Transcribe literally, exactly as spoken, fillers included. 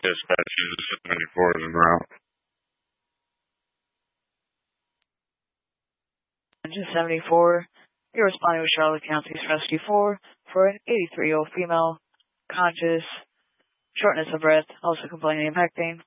Dispatch, seventy-four is en route. Engine seventy-four, you're responding with Charlotte County's Rescue four for an eighty-three-year-old female, conscious, shortness of breath, also complaining of back pain.